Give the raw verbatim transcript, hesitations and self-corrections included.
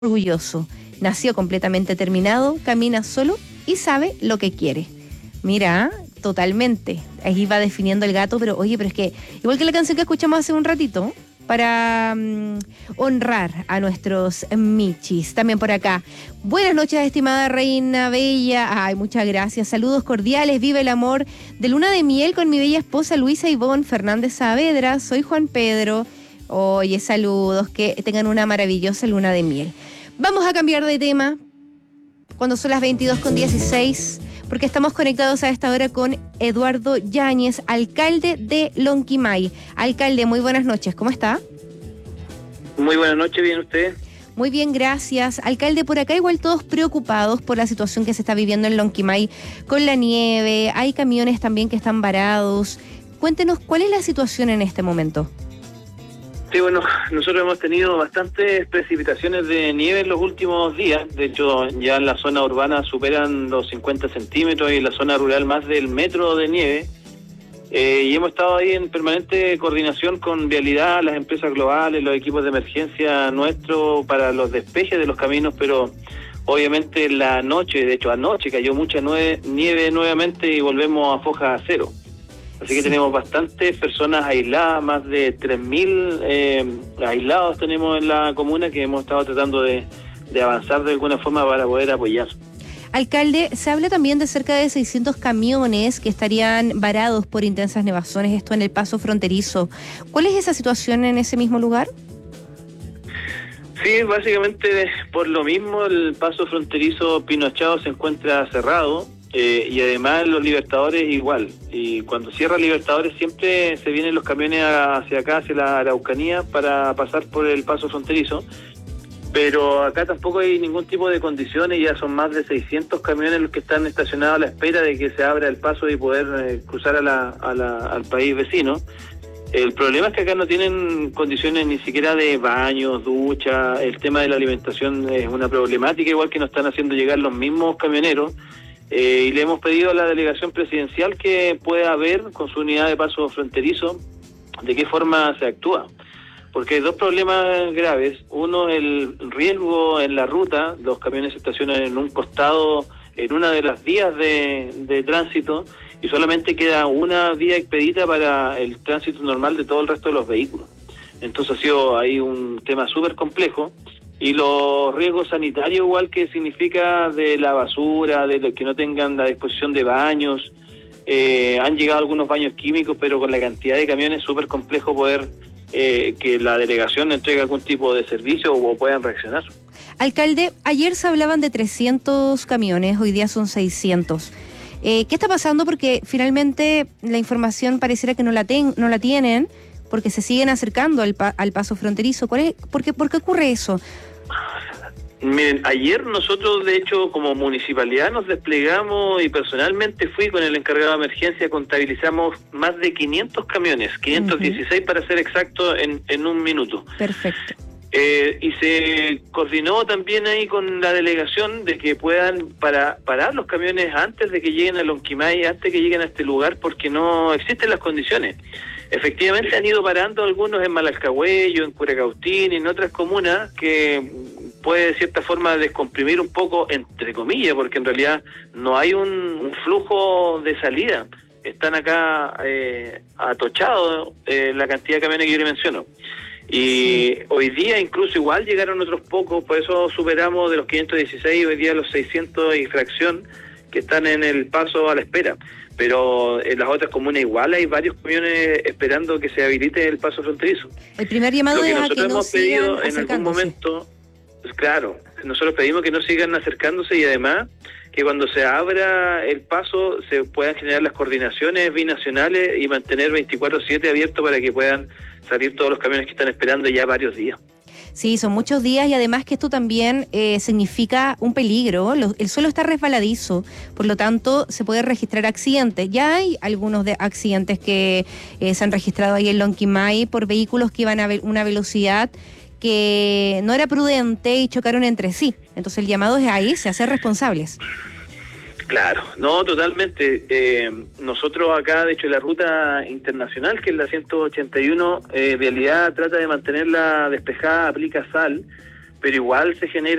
orgulloso. Nació completamente terminado, camina solo y sabe lo que quiere. Mira, totalmente. Ahí va definiendo el gato, pero oye, pero es que, igual que la canción que escuchamos hace un ratito, para um, honrar a nuestros michis. También por acá. Buenas noches, estimada reina bella. Ay, muchas gracias. Saludos cordiales. Vive el amor de luna de miel con mi bella esposa Luisa Ivonne Fernández Saavedra. Soy Juan Pedro. Oye, saludos. Que tengan una maravillosa luna de miel. Vamos a cambiar de tema cuando son las veintidós con dieciséis, porque estamos conectados a esta hora con Eduardo Yáñez, alcalde de Lonquimay. Alcalde, muy buenas noches, ¿cómo está? Muy buenas noches, ¿bien usted? Muy bien, gracias. Alcalde, por acá igual todos preocupados por la situación que se está viviendo en Lonquimay con la nieve, hay camiones también que están varados. Cuéntenos, ¿cuál es la situación en este momento? Sí, bueno, nosotros hemos tenido bastantes precipitaciones de nieve en los últimos días. De hecho, ya en la zona urbana superan los cincuenta centímetros y en la zona rural más del metro de nieve. Eh, y hemos estado ahí en permanente coordinación con Vialidad, las empresas globales, los equipos de emergencia nuestros para los despejes de los caminos, pero obviamente la noche, de hecho anoche cayó mucha nieve, nieve nuevamente y volvemos a foja a cero. Así que sí, tenemos bastantes personas aisladas, más de tres mil eh, aislados tenemos en la comuna que hemos estado tratando de, de avanzar de alguna forma para poder apoyar. Alcalde, se habla también de cerca de seiscientos camiones que estarían varados por intensas nevazones, esto en el paso fronterizo. ¿Cuál es esa situación en ese mismo lugar? Sí, básicamente por lo mismo el paso fronterizo Pinochado se encuentra cerrado. Eh, y además los Libertadores igual, y cuando cierra Libertadores siempre se vienen los camiones hacia acá, hacia la Araucanía para pasar por el paso fronterizo, pero acá tampoco hay ningún tipo de condiciones, ya son más de seiscientos camiones los que están estacionados a la espera de que se abra el paso y poder eh, cruzar a la, a la, al país vecino. El problema es que acá no tienen condiciones ni siquiera de baños, ducha, el tema de la alimentación es una problemática, igual que nos están haciendo llegar los mismos camioneros. Eh, y le hemos pedido a la delegación presidencial que pueda ver con su unidad de paso fronterizo de qué forma se actúa. Porque hay dos problemas graves. Uno, el riesgo en la ruta. Los camiones se estacionan en un costado, en una de las vías de, de tránsito, y solamente queda una vía expedita para el tránsito normal de todo el resto de los vehículos. Entonces ha sido ahí un tema súper complejo. Y los riesgos sanitarios igual que significa de la basura, de los que no tengan la disposición de baños. Eh, han llegado algunos baños químicos, pero con la cantidad de camiones es súper complejo poder eh, que la delegación entregue algún tipo de servicio o puedan reaccionar. Alcalde, ayer se hablaban de trescientos camiones, hoy día son seiscientos. Eh, ¿Qué está pasando? Porque finalmente la información pareciera que no la, ten, no la tienen, porque se siguen acercando al, pa, al paso fronterizo. ¿Cuál es, por qué, ¿Por qué ocurre eso? Miren, ayer nosotros, de hecho, como municipalidad nos desplegamos y personalmente fui con el encargado de emergencia, contabilizamos más de quinientos camiones, quinientos dieciséis uh-huh. para ser exacto, en, en un minuto. Perfecto. Eh, y se coordinó también ahí con la delegación de que puedan para, parar los camiones antes de que lleguen a Lonquimay, antes de que lleguen a este lugar, porque no existen las condiciones. Efectivamente han ido parando algunos en Malalcahuello, en Curacautín y en otras comunas que puede de cierta forma descomprimir un poco, entre comillas, porque en realidad no hay un, un flujo de salida. Están acá eh, atochados eh, la cantidad de camiones que yo le menciono. Y sí, hoy día incluso igual llegaron otros pocos, por eso superamos de los quinientos dieciséis, hoy día los seiscientos y fracción que están en el paso a la espera. Pero en las otras comunas igual hay varios camiones esperando que se habilite el paso fronterizo. El primer llamado es a que nosotros no hemos pedido en algún acercándose. momento, pues claro, nosotros pedimos que no sigan acercándose y además que cuando se abra el paso se puedan generar las coordinaciones binacionales y mantener veinticuatro siete abierto para que puedan salir todos los camiones que están esperando ya varios días. Sí, son muchos días y además que esto también eh, significa un peligro. Lo, el suelo está resbaladizo, por lo tanto se puede registrar accidentes. Ya hay algunos de accidentes que eh, se han registrado ahí en Lonquimay por vehículos que iban a ve- una velocidad que no era prudente y chocaron entre sí. Entonces el llamado es a irse, a ser responsables. Claro, no, totalmente. Eh, nosotros acá, de hecho, la ruta internacional, que es la ciento ochenta y uno, eh, Vialidad trata de mantenerla despejada, aplica sal, pero igual se genera